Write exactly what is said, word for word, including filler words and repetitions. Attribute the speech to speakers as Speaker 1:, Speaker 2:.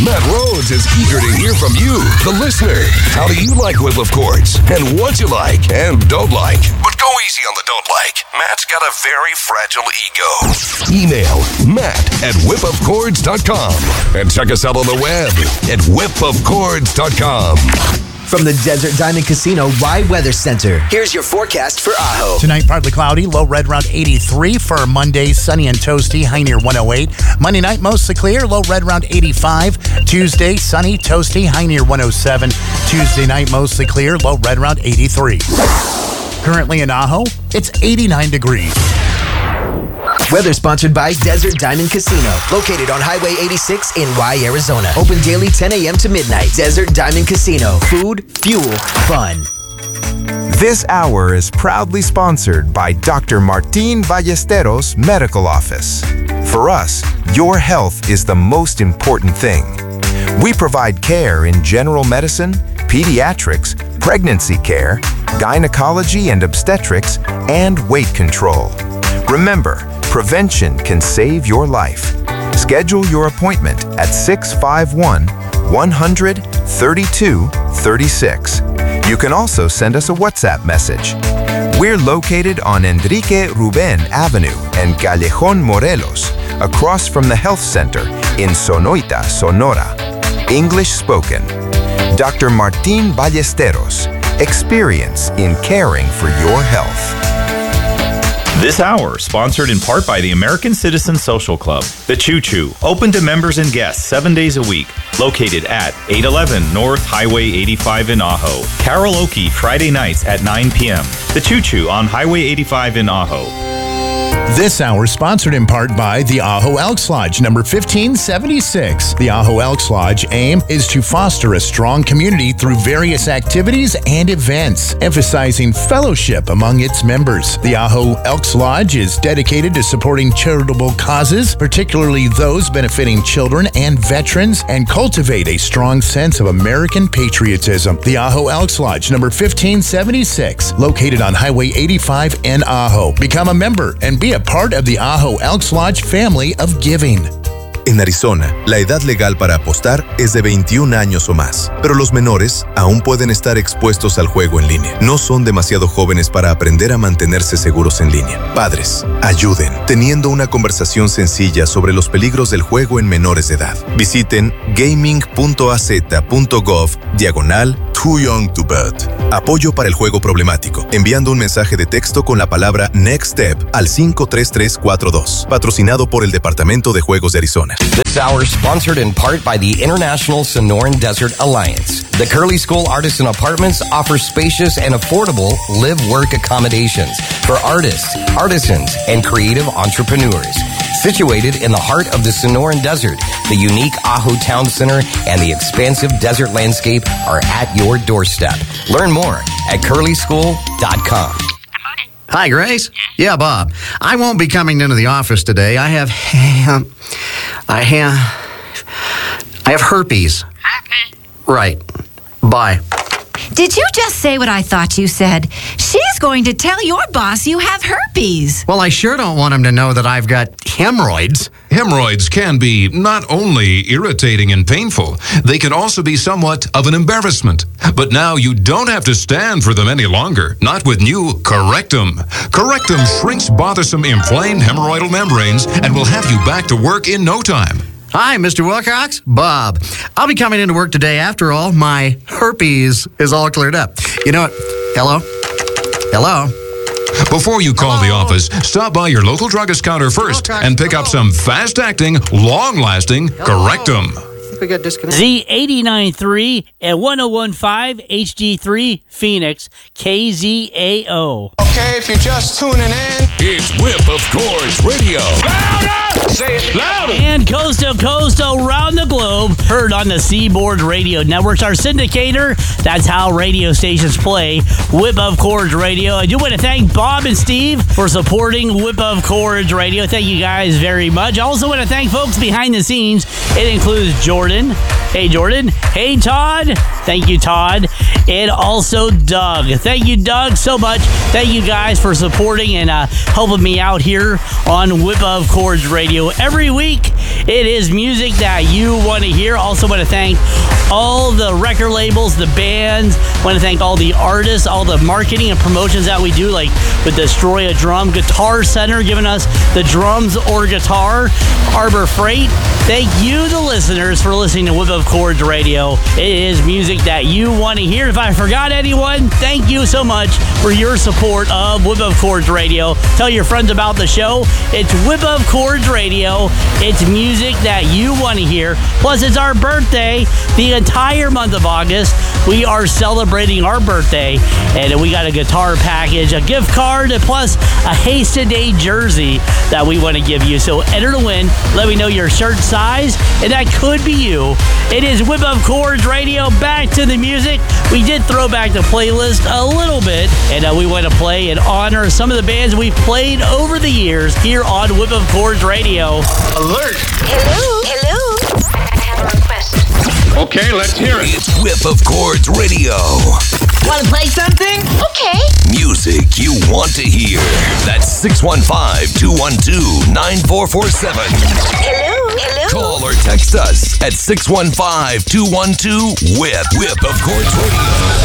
Speaker 1: Matt Rhodes is eager to hear from you, the listener. How do you like Whip of Chords? And what you like and don't like? But go easy on the don't like. Matt's got a very fragile ego. Email Matt at whip of chords dot com and check us out on the web at whip of chords dot com.
Speaker 2: From the Desert Diamond Casino Rye Weather Center, here's your forecast for Ajo.
Speaker 3: Tonight, partly cloudy, low red around eighty-three. For Monday, sunny and toasty, high near one oh eight. Monday night, mostly clear, low red around eighty-five. Tuesday, sunny, toasty, high near one oh seven. Tuesday night, mostly clear, low red around eighty-three. Currently in Ajo, it's eighty-nine degrees.
Speaker 2: Weather sponsored by Desert Diamond Casino, located on Highway eighty-six in Rye, Arizona. Open daily ten a.m. to midnight. Desert Diamond Casino. Food, fuel, fun.
Speaker 4: This hour is proudly sponsored by Doctor Martin Ballesteros Medical Office. For us, your health is the most important thing. We provide care in general medicine, pediatrics, pregnancy care, gynecology and obstetrics, and weight control. Remember, prevention can save your life. Schedule your appointment at six five one, one hundred, thirty-two thirty-six. You can also send us a WhatsApp message. We're located on Enrique Ruben Avenue and Callejon Morelos, across from the Health Center in Sonoita, Sonora. English spoken. Doctor Martin Ballesteros. Experience in caring for your health.
Speaker 5: This hour, sponsored in part by the American Citizen Social Club, The Choo Choo, open to members and guests seven days a week, located at eight eleven North Highway eighty-five in Ajo. Karaoke Friday nights at nine p.m. The Choo Choo on Highway eighty-five in Ajo.
Speaker 3: This hour sponsored in part by the Ajo Elks Lodge, number fifteen seventy-six. The Ajo Elks Lodge aim is to foster a strong community through various activities and events, emphasizing fellowship among its members. The Ajo Elks Lodge is dedicated to supporting charitable causes, particularly those benefiting children and veterans, and cultivate a strong sense of American patriotism. The Ajo Elks Lodge, number fifteen seventy-six, located on Highway eighty-five in Ajo. Become a member and be a part of the Ajo Elks Lodge family of giving.
Speaker 6: En Arizona, la edad legal para apostar es de veintiún años o más, pero los menores aún pueden estar expuestos al juego en línea. No son demasiado jóvenes para aprender a mantenerse seguros en línea. Padres, ayuden, teniendo una conversación sencilla sobre los peligros del juego en menores de edad. Visiten gaming.az.gov diagonal Too Young to Bet. Apoyo para el juego problemático, enviando un mensaje de texto con la palabra Next Step al cinco tres tres cuatro dos. Patrocinado por el Departamento de Juegos de Arizona.
Speaker 7: This hour sponsored in part by the International Sonoran Desert Alliance. The Curly School Artisan Apartments offer spacious and affordable live-work accommodations for artists, artisans, and creative entrepreneurs. Situated in the heart of the Sonoran Desert, the unique Ajo Town Center and the expansive desert landscape are at your doorstep. Learn more at curly school dot com.
Speaker 8: Hi, Grace. Yeah, Bob. I won't be coming into the office today. I have, I have, I have herpes.
Speaker 9: Okay.
Speaker 8: Right. Bye.
Speaker 9: Did you just say what I thought you said? She's going to tell your boss you have herpes.
Speaker 8: Well, I sure don't want him to know that I've got hemorrhoids.
Speaker 10: Hemorrhoids can be not only irritating and painful, they can also be somewhat of an embarrassment. But now you don't have to stand for them any longer, not with new Correctum. Correctum shrinks bothersome inflamed hemorrhoidal membranes and will have you back to work in no time.
Speaker 8: Hi, Mister Wilcox. Bob. I'll be coming into work today. After all, my herpes is all cleared up. You know what? Hello? Hello?
Speaker 10: Before you call Hello? the office, stop by your local druggist counter first Hello, and pick Hello. up some fast-acting, long-lasting Correctum.
Speaker 8: We got disconnected.
Speaker 11: Z eighty-nine point three and one oh one point five H D three Phoenix K Z A O.
Speaker 12: Okay, if you're just tuning in,
Speaker 1: it's Whip of Chords Radio.
Speaker 12: Louder! Say it louder!
Speaker 11: And coast to coast around the globe, heard on the Seaboard Radio Networks, our syndicator. That's how radio stations play Whip of Chords Radio. I do want to thank Bob and Steve for supporting Whip of Chords Radio. Thank you guys very much. I also want to thank folks behind the scenes. It includes Jordan. Hey, Jordan. Hey, Todd. Thank you, Todd. and also Doug. Thank you, Doug, so much. Thank you guys for supporting and uh, helping me out here on Whip of Chords Radio. Every week, it is music that you want to hear. Also want to thank all the record labels, the bands. Want to thank all the artists, all the marketing and promotions that we do, like with Destroy a Drum, Guitar Center giving us the drums or guitar, Harbor Freight. Thank you, the listeners, for listening to Whip of Chords Radio. It is music that you want to hear. If I forgot anyone, thank you so much for your support of Whip of Chords Radio. Tell your friends about the show. It's Whip of Chords Radio. It's music that you want to hear. Plus, it's our birthday. The entire month of August, we are celebrating our birthday, and we got a guitar package, a gift card, and plus a Haste Today jersey that we want to give you. So enter to win. Let me know your shirt size, and that could be you. It is Whip of Chords Radio. Back to the music. We did throw back the playlist a little bit, and uh, we want to play and honor some of the bands we've played over the years here on Whip of Chords Radio.
Speaker 12: Alert!
Speaker 13: Hello? Hello? I have a request.
Speaker 12: Okay, let's hear it.
Speaker 1: It's Whip of Chords Radio.
Speaker 13: Want to play something? Okay.
Speaker 1: Music you want to hear. That's six one five, two one two, nine four four seven.
Speaker 13: Hello? Hello?
Speaker 1: Call or text us at six one five, two one two, WHIP. Whip of Chords Radio.